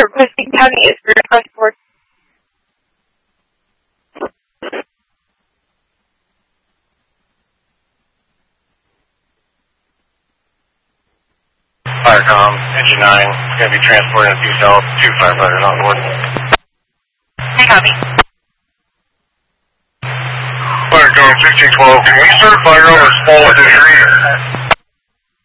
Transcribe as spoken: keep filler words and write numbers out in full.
for Muskegon County is for transport. Firecom, engine nine, going to be transporting a P C L, two firefighters on board. Hey, copy. Firecom, sixteen twelve, can we start fire over small industry?